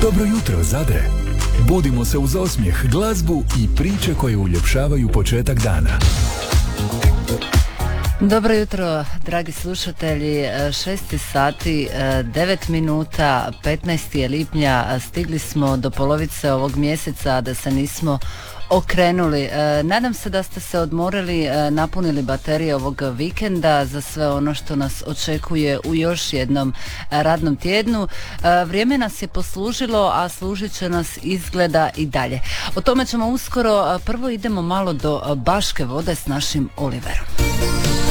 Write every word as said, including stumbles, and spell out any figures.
Dobro jutro, Zadre. Budimo se uz osmijeh, glazbu i priče koje uljepšavaju početak dana. Dobro jutro, dragi slušatelji. šest sati, devet minuta, petnaestog lipnja. Stigli smo do polovice ovog mjeseca, da se nismo okrenuli. Nadam se da ste se odmorili, napunili baterije ovog vikenda za sve ono što nas očekuje u još jednom radnom tjednu. Vrijeme nas je poslužilo, a služit će nas izgleda i dalje. O tome ćemo uskoro. Prvo idemo malo do Baške Vode s našim Oliverom.